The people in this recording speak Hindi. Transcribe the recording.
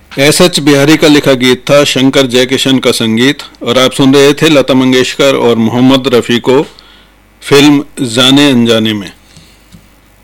एस एच बिहारी का लिखा गीत था, शंकर जयकिशन का संगीत, और आप सुन रहे थे लता मंगेशकर और मोहम्मद रफ़ी को फिल्म जाने अनजाने में।